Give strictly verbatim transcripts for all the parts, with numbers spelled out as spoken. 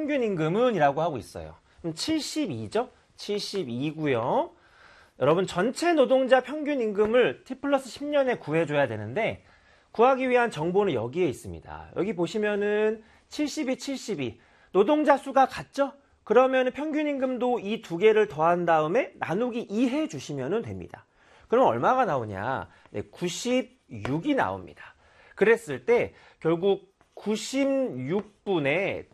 평균 임금은 이라고 하고 있어요. 그럼 칠십이죠? 칠십이고요. 여러분 전체 노동자 평균 임금을 T 플러스 십 년에 구해줘야 되는데 구하기 위한 정보는 여기에 있습니다. 여기 보시면은 칠십이, 칠십이 노동자 수가 같죠? 그러면 평균 임금도 이 두 개를 더한 다음에 나누기 이 해주시면 됩니다. 그럼 얼마가 나오냐? 네, 구십육이 나옵니다. 그랬을 때 결국 구십육 분의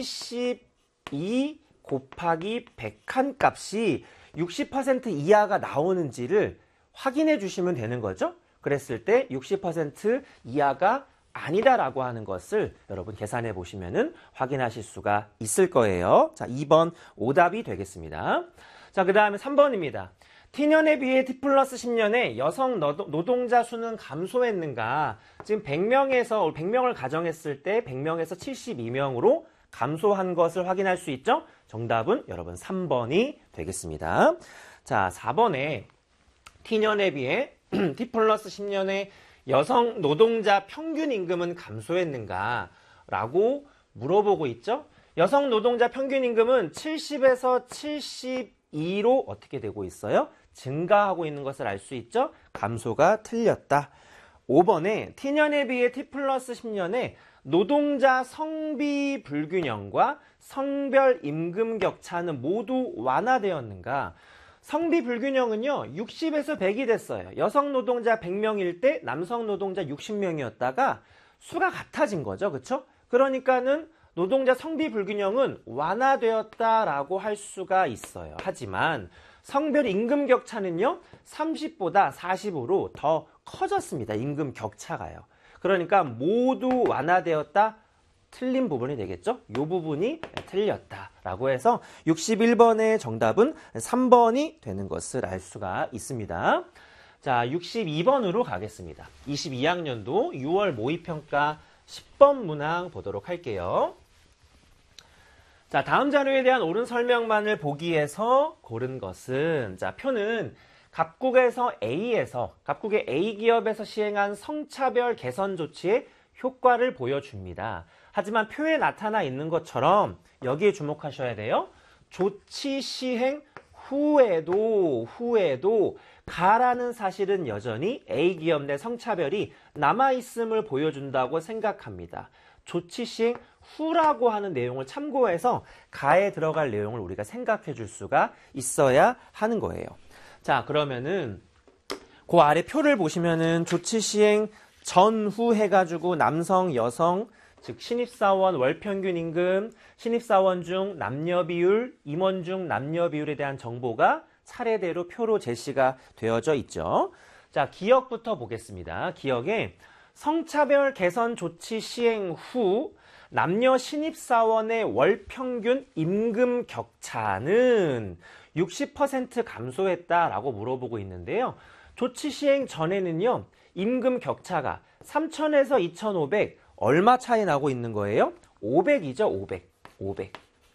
칠십이 곱하기 백한 값이 육십 퍼센트 이하가 나오는지를 확인해 주시면 되는 거죠. 그랬을 때 육십 퍼센트 이하가 아니다라고 하는 것을 여러분 계산해 보시면은 확인하실 수가 있을 거예요. 자, 이 번 오답이 되겠습니다. 자, 그 다음에 삼 번입니다. T년에 비해 T 플러스 십 년에 여성 노동자 수는 감소했는가? 지금 백 명에서 백 명을 가정했을 때 백 명에서 칠십이 명으로 감소한 것을 확인할 수 있죠? 정답은 여러분 삼 번이 되겠습니다. 자, 사 번에 T년에 비해 T 플러스 십 년에 여성 노동자 평균 임금은 감소했는가? 라고 물어보고 있죠? 여성 노동자 평균 임금은 칠십에서 칠십이로 어떻게 되고 있어요? 증가하고 있는 것을 알 수 있죠? 감소가 틀렸다. 오 번에 T년에 비해 T 플러스 십 년에 노동자 성비 불균형과 성별 임금 격차는 모두 완화되었는가? 성비 불균형은요, 육십에서 백이 됐어요. 여성 노동자 백 명일 때 남성 노동자 육십 명이었다가 수가 같아진 거죠. 그렇죠? 그러니까는 노동자 성비 불균형은 완화되었다라고 할 수가 있어요. 하지만 성별 임금 격차는요, 삼십보다 사십으로 더 커졌습니다. 임금 격차가요. 그러니까 모두 완화되었다, 틀린 부분이 되겠죠? 이 부분이 틀렸다라고 해서 육십일 번의 정답은 삼 번이 되는 것을 알 수가 있습니다. 자, 육십이 번으로 가겠습니다. 이십이 학년도 유월 모의평가 십 번 문항 보도록 할게요. 자, 다음 자료에 대한 옳은 설명만을 보기 위해서 고른 것은, 자, 표는 갑국에서 A에서, 갑국의 A 기업에서 시행한 성차별 개선 조치의 효과를 보여줍니다. 하지만 표에 나타나 있는 것처럼 여기에 주목하셔야 돼요. 조치 시행 후에도, 후에도 가라는 사실은 여전히 A 기업 내 성차별이 남아있음을 보여준다고 생각합니다. 조치 시행 후라고 하는 내용을 참고해서 가에 들어갈 내용을 우리가 생각해 줄 수가 있어야 하는 거예요. 자, 그러면은 그 아래 표를 보시면은 조치 시행 전후 해가지고 남성, 여성, 즉 신입사원 월평균 임금, 신입사원 중 남녀 비율, 임원 중 남녀 비율에 대한 정보가 차례대로 표로 제시가 되어져 있죠. 자, 기억부터 보겠습니다. 기억에 성차별 개선 조치 시행 후 남녀 신입사원의 월평균 임금 격차는 육십 퍼센트 감소했다라고 물어보고 있는데요. 조치 시행 전에는요, 임금 격차가 삼천에서 이천오백 얼마 차이 나고 있는 거예요? 오백이죠, 오백. 오백.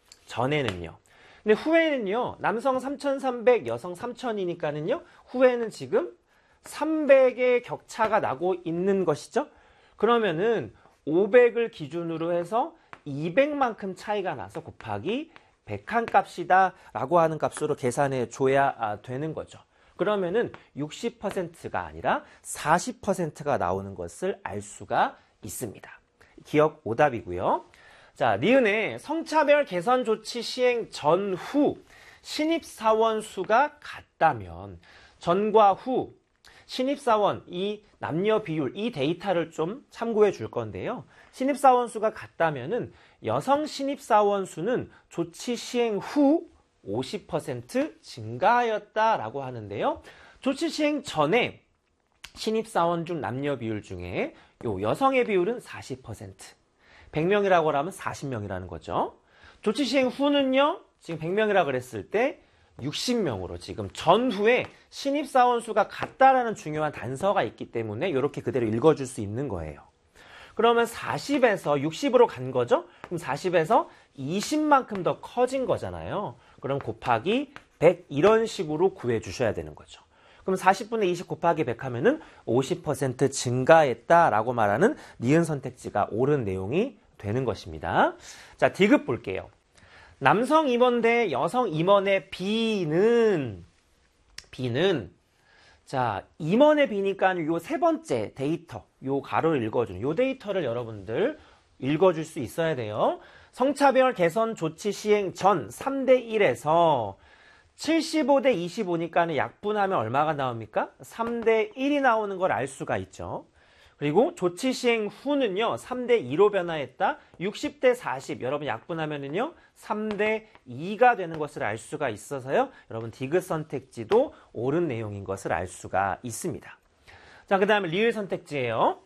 전에는요. 근데 후에는요, 남성 삼천삼백, 여성 삼천이니까는요, 후에는 지금 삼백의 격차가 나고 있는 것이죠? 그러면은 오백을 기준으로 해서 이백만큼 차이가 나서 곱하기 백한 값이다 라고 하는 값으로 계산해 줘야 되는 거죠. 그러면은 육십 퍼센트가 아니라 사십 퍼센트가 나오는 것을 알 수가 있습니다. 기억 오답이고요. 자, 니은의 성차별 개선 조치 시행 전후 신입사원 수가 같다면 전과 후 신입사원 이 남녀 비율 이 데이터를 좀 참고해 줄 건데요. 신입사원 수가 같다면은 여성 신입사원 수는 조치 시행 후 오십 퍼센트 증가하였다라고 하는데요. 조치 시행 전에 신입사원 중 남녀 비율 중에 요 여성의 비율은 사십 퍼센트. 백 명이라고 하면 사십 명이라는 거죠. 조치 시행 후는요, 지금 백 명이라고 그랬을 때 육십 명으로 지금 전후에 신입사원 수가 같다라는 중요한 단서가 있기 때문에 이렇게 그대로 읽어줄 수 있는 거예요. 그러면 사십에서 육십으로 간 거죠? 그럼 사십에서 이십만큼 더 커진 거잖아요. 그럼 곱하기 백 이런 식으로 구해주셔야 되는 거죠. 그럼 사십분의 이십 곱하기 백 하면은 오십 퍼센트 증가했다라고 말하는 니은 선택지가 옳은 내용이 되는 것입니다. 자, 디귿 볼게요. 남성 임원 대 여성 임원의 비는, 비는, 자, 임원의 비니까 요 세 번째 데이터, 요 가로를 읽어주는, 요 데이터를 여러분들 읽어줄 수 있어야 돼요. 성차별 개선 조치 시행 전 삼 대 일에서 칠십오 대 이십오니까는 약분하면 얼마가 나옵니까? 삼 대 일이 나오는 걸 알 수가 있죠. 그리고 조치 시행 후는요, 삼 대 이로 변화했다. 육십 대 사십, 여러분 약분하면은요, 삼 대 이가 되는 것을 알 수가 있어서요, 여러분 디귿 선택지도 옳은 내용인 것을 알 수가 있습니다. 자, 그 다음에 리을 선택지예요.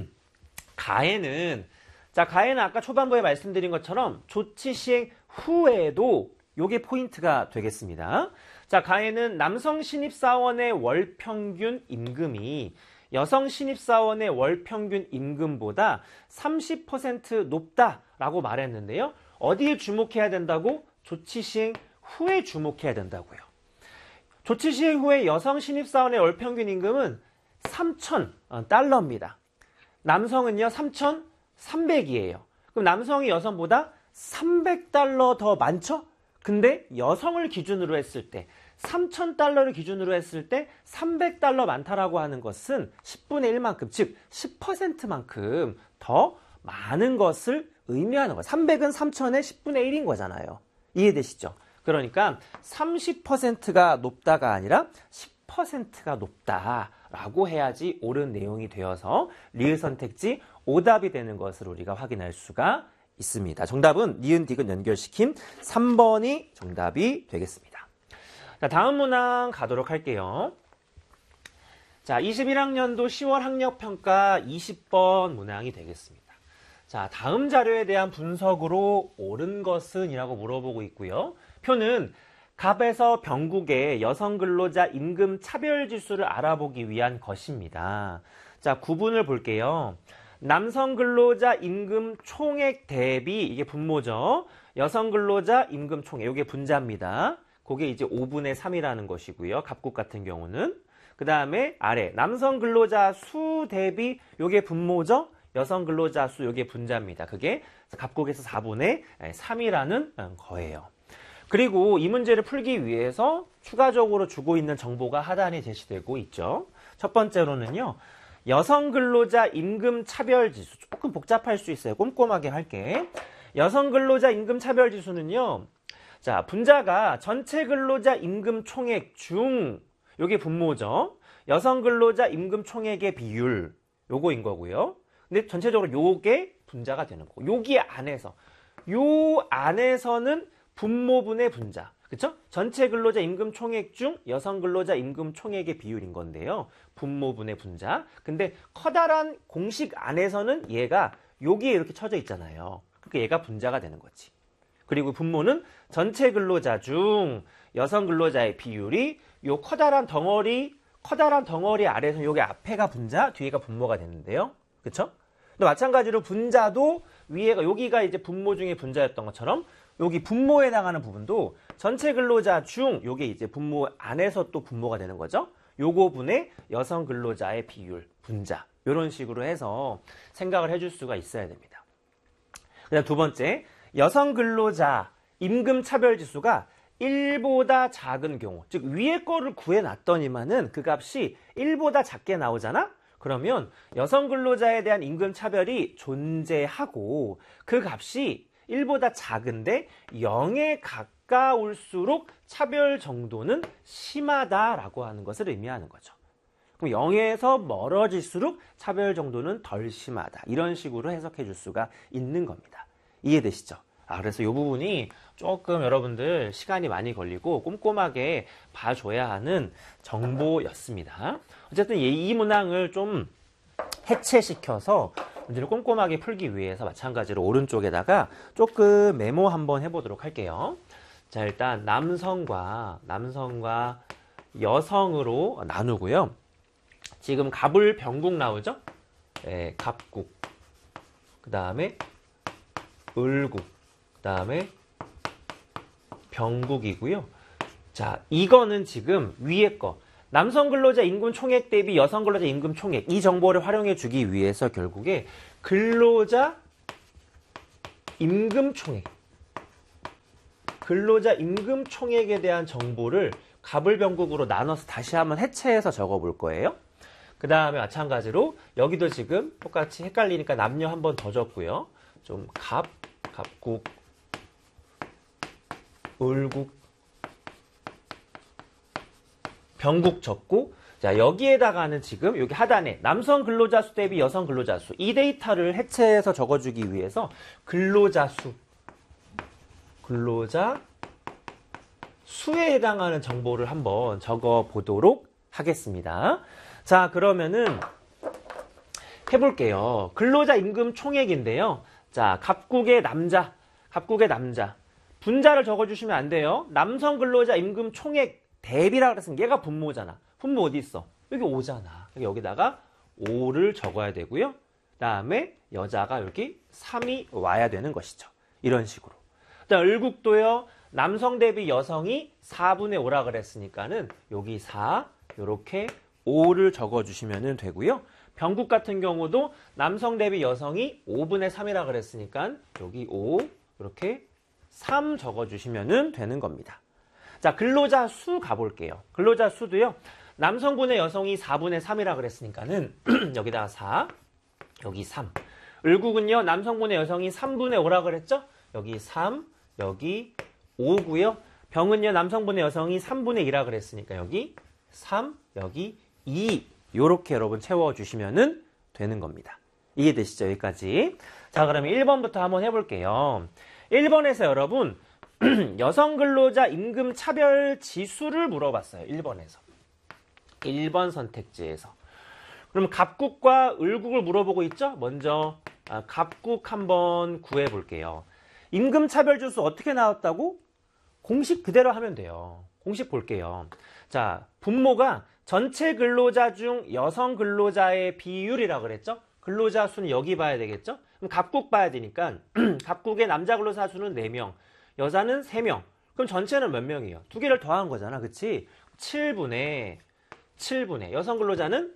가해는, 자, 가해는 아까 초반부에 말씀드린 것처럼 조치 시행 후에도 요게 포인트가 되겠습니다. 자, 가해는 남성 신입사원의 월 평균 임금이 여성 신입사원의 월 평균 임금보다 삼십 퍼센트 높다라고 말했는데요. 어디에 주목해야 된다고? 조치 시행 후에 주목해야 된다고요. 조치 시행 후에 여성 신입사원의 월 평균 임금은 삼천 달러입니다. 남성은요, 삼천삼백이에요. 그럼 남성이 여성보다 삼백 달러 더 많죠? 근데 여성을 기준으로 했을 때, 삼천 달러를 기준으로 했을 때 삼백 달러 많다라고 하는 것은 십분의 일만큼, 즉 십 퍼센트만큼 더 많은 것을 의미하는 거예요. 삼백은 삼천의 십분의 일인 거잖아요. 이해되시죠? 그러니까 삼십 퍼센트가 높다가 아니라 십 퍼센트가 높다라고 해야지 옳은 내용이 되어서 리을 선택지 오답이 되는 것을 우리가 확인할 수가 있습니다. 정답은 니은 디귿 연결시킨 삼 번이 정답이 되겠습니다. 자, 다음 문항 가도록 할게요. 자, 이십일 학년도 시월 학력평가 이십 번 문항이 되겠습니다. 자, 다음 자료에 대한 분석으로 옳은 것은 이라고 물어보고 있고요. 표는 갑에서 병국의 여성 근로자 임금 차별 지수를 알아보기 위한 것입니다. 자, 구분을 볼게요. 남성 근로자 임금 총액 대비, 이게 분모죠. 여성 근로자 임금 총액, 이게 분자입니다. 그게 이제 오분의 삼이라는 것이고요. 갑국 같은 경우는. 그 다음에 아래 남성 근로자 수 대비, 요게 분모죠. 여성 근로자 수, 요게 분자입니다. 그게 갑국에서 사분의 삼이라는 거예요. 그리고 이 문제를 풀기 위해서 추가적으로 주고 있는 정보가 하단에 제시되고 있죠. 첫 번째로는요, 여성 근로자 임금 차별 지수. 조금 복잡할 수 있어요. 꼼꼼하게 할게. 여성 근로자 임금 차별 지수는요, 자, 분자가 전체 근로자 임금 총액 중, 요게 분모죠. 여성 근로자 임금 총액의 비율, 요거인 거고요. 근데 전체적으로 요게 분자가 되는 거고, 여기 안에서, 요 안에서는 분모분의 분자. 그쵸? 전체 근로자 임금 총액 중 여성 근로자 임금 총액의 비율인 건데요. 분모분의 분자. 근데 커다란 공식 안에서는 얘가 여기에 이렇게 쳐져 있잖아요. 그러니까 얘가 분자가 되는 거지. 그리고 분모는 전체 근로자 중 여성 근로자의 비율이 요 커다란 덩어리, 커다란 덩어리 아래에서 여기 앞에가 분자, 뒤에가 분모가 되는데요. 그쵸? 근데 마찬가지로 분자도 위에가, 여기가 이제 분모 중에 분자였던 것처럼 여기 분모에 해당하는 부분도 전체 근로자 중, 요게 이제 분모 안에서 또 분모가 되는 거죠. 요거 분의 여성 근로자의 비율, 분자. 요런 식으로 해서 생각을 해줄 수가 있어야 됩니다. 그 다음 두 번째, 여성 근로자 임금 차별 지수가 일보다 작은 경우, 즉 위에 거를 구해놨더니만은 그 값이 일보다 작게 나오잖아? 그러면 여성 근로자에 대한 임금 차별이 존재하고 그 값이 일보다 작은데 영에 가까울수록 차별 정도는 심하다라고 하는 것을 의미하는 거죠. 그럼 영에서 멀어질수록 차별 정도는 덜 심하다. 이런 식으로 해석해 줄 수가 있는 겁니다. 이해되시죠? 아, 그래서 이 부분이 조금 여러분들 시간이 많이 걸리고 꼼꼼하게 봐줘야 하는 정보였습니다. 어쨌든 이 문항을 좀 해체시켜서 문제를 꼼꼼하게 풀기 위해서 마찬가지로 오른쪽에다가 조금 메모 한번 해보도록 할게요. 자, 일단 남성과 남성과 여성으로 나누고요. 지금 갑을 병국 나오죠? 네, 갑국. 그 다음에 을국. 그 다음에 병국이고요. 자, 이거는 지금 위에 거. 남성 근로자 임금 총액 대비 여성 근로자 임금 총액, 이 정보를 활용해 주기 위해서 결국에 근로자 임금 총액, 근로자 임금 총액에 대한 정보를 갑을병국으로 나눠서 다시 한번 해체해서 적어볼 거예요. 그 다음에 마찬가지로 여기도 지금 똑같이 헷갈리니까 남녀 한 번 더 적고요. 좀 갑, 갑국, 을국, 병국 적고, 자, 여기에다가는 지금 여기 하단에 남성 근로자 수 대비 여성 근로자 수, 이 데이터를 해체해서 적어주기 위해서 근로자 수, 근로자 수에 해당하는 정보를 한번 적어 보도록 하겠습니다. 자, 그러면은 해볼게요. 근로자 임금 총액인데요. 자, 갑국의 남자, 갑국의 남자. 분자를 적어주시면 안 돼요. 남성 근로자 임금 총액 대비라 그랬으면 얘가 분모잖아. 분모 어디 있어? 여기 오잖아. 여기다가 오를 적어야 되고요. 다음에 여자가 여기 삼이 와야 되는 것이죠. 이런 식으로. 자, 을국도요. 남성 대비 여성이 사분의 오라 그랬으니까는 여기 사, 요렇게 오를 적어주시면 되고요. 병국 같은 경우도 남성 대비 여성이 오분의 삼이라 그랬으니까 여기 오, 이렇게 삼 적어주시면 되는 겁니다. 자, 근로자 수 가볼게요. 근로자 수도요. 남성분의 여성이 사분의 삼이라 그랬으니까는 여기다가 사, 여기 삼. 을국은요. 남성분의 여성이 삼분의 오라 그랬죠? 여기 삼, 여기 오고요. 병은요. 남성분의 여성이 삼분의 이라 그랬으니까 여기 삼, 여기 이. 요렇게 여러분 채워주시면 되는 겁니다. 이해되시죠? 여기까지. 자, 그러면 일 번부터 한번 해볼게요. 일 번에서 여러분 여성 근로자 임금 차별 지수를 물어봤어요. 일 번에서. 일 번 선택지에서. 그럼 갑국과 을국을 물어보고 있죠? 먼저 아, 갑국 한번 구해볼게요. 임금 차별 지수 어떻게 나왔다고? 공식 그대로 하면 돼요. 공식 볼게요. 자, 분모가 전체 근로자 중 여성 근로자의 비율이라고 그랬죠? 근로자 수는 여기 봐야 되겠죠? 그럼 갑국 봐야 되니까 갑국의 남자 근로자 수는 네 명, 여자는 세 명. 그럼 전체는 몇 명이에요? 두 개를 더한 거잖아. 그치? 칠분의 칠분의 여성 근로자는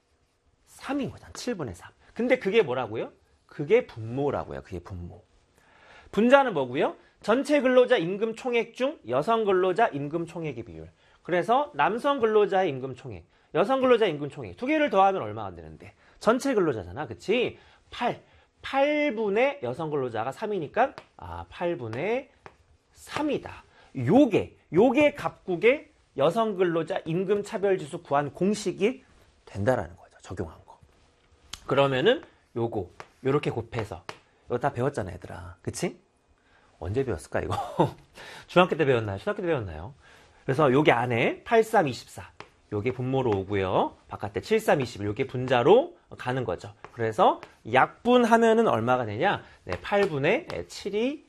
삼인 거잖아. 칠분의 삼. 근데 그게 뭐라고요? 그게 분모라고요. 그게 분모. 분자는 뭐고요? 전체 근로자 임금 총액 중 여성 근로자 임금 총액의 비율. 그래서 남성 근로자의 임금 총액, 여성 근로자 임금 총액 두 개를 더하면 얼마가 되는데? 전체 근로자잖아. 그치? 팔. 팔분의 여성 근로자가 삼이니까 아, 팔분의 삼이다. 요게 요게 갑국의 여성 근로자 임금 차별 지수 구한 공식이 된다라는 거죠. 적용한 거. 그러면은 요거 요렇게 곱해서 이거 다 배웠잖아, 얘들아. 그치? 언제 배웠을까, 이거? 중학교 때 배웠나요? 초등학교 때 배웠나요? 그래서 여기 안에 팔, 삼, 이십사. 요게 분모로 오고요. 바깥에 칠, 삼, 이십일. 요게 분자로 가는 거죠. 그래서 약분하면은 얼마가 되냐? 네, 팔분의 칠이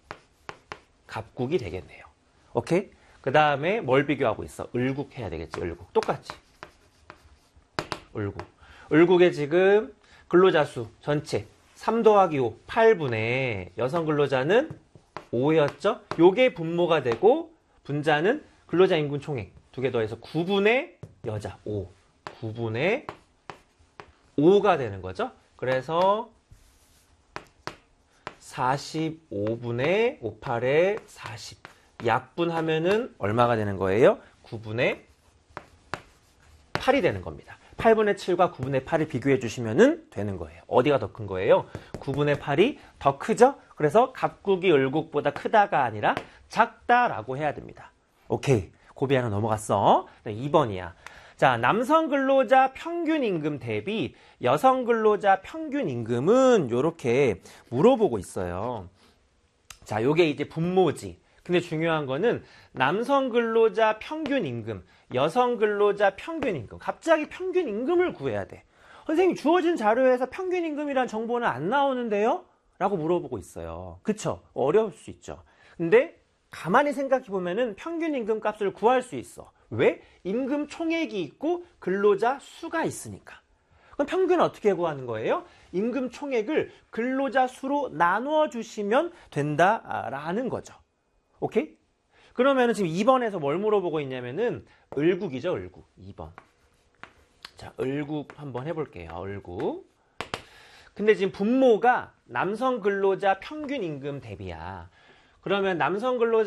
갑국이 되겠네요. 오케이? 그 다음에 뭘 비교하고 있어? 을국 해야 되겠지, 을국. 똑같이. 을국. 을국에 지금 근로자 수 전체 삼 더하기 오, 팔분의 여성 근로자는 오였죠? 요게 분모가 되고 분자는 근로자 임금 총액 두 개 더해서 구분의 여자 오, 구분의 오가 되는 거죠. 그래서 사십오분의 오십팔에 사십. 약분하면은 얼마가 되는 거예요? 구분의 팔이 되는 겁니다. 팔분의 칠과 구분의 팔을 비교해 주시면 되는 거예요. 어디가 더 큰 거예요? 구분의 팔이 더 크죠? 그래서 갑국이 을국보다 크다가 아니라 작다라고 해야 됩니다. 오케이. 고비 하나 넘어갔어. 이 번이야. 자, 남성 근로자 평균 임금 대비 여성 근로자 평균 임금은 이렇게 물어보고 있어요. 자, 요게 이제 분모지. 근데 중요한 거는 남성 근로자 평균 임금, 여성 근로자 평균 임금. 갑자기 평균 임금을 구해야 돼. 선생님, 주어진 자료에서 평균 임금이란 정보는 안 나오는데요? 라고 물어보고 있어요. 그쵸? 어려울 수 있죠. 근데 가만히 생각해 보면은 평균 임금 값을 구할 수 있어. 왜? 임금 총액이 있고 근로자 수가 있으니까. 그럼 평균은 어떻게 구하는 거예요? 임금 총액을 근로자 수로 나누어 주시면 된다라는 거죠. 오케이? 그러면은 지금 이 번에서 뭘 물어보고 있냐면은 을국이죠, 을국. 이 번. 자, 을국 한번 해볼게요. 을국. 근데 지금 분모가 남성 근로자 평균 임금 대비야. 그러면 남성 근로자